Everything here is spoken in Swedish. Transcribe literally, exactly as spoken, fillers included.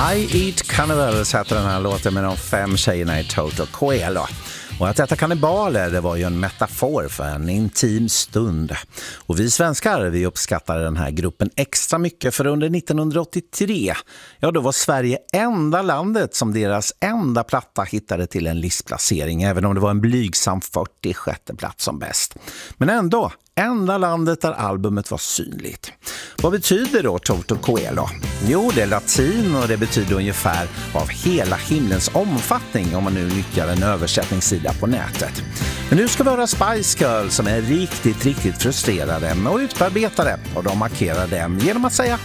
I Eat Cannibals heter den här låten med de fem tjejerna i Toto Coelho. Och att äta kannibaler, det var ju en metafor för en intim stund. Och vi svenskar, vi uppskattar den här gruppen extra mycket, för under nittonhundraåttiotre, ja då var Sverige enda landet som deras enda platta hittade till en listplacering, även om det var en blygsam fyrtiosjätte plats som bäst. Men ändå, enda landet där albumet var synligt. Vad betyder då Toto Coelho? Jo, det är latin och det betyder ungefär av hela himlens omfattning, om man nu nyttjar en översättningssida på nätet. Men nu ska vi höra Spice Girls som är riktigt, riktigt frustrerade och utarbetade, och de markerar dem genom att säga